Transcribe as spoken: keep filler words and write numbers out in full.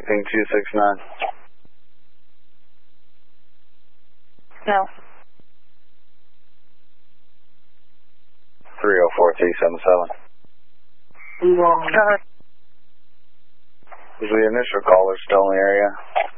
Anything two six nine? No. three oh four three seven seven. Cover. Is the initial caller still in the area?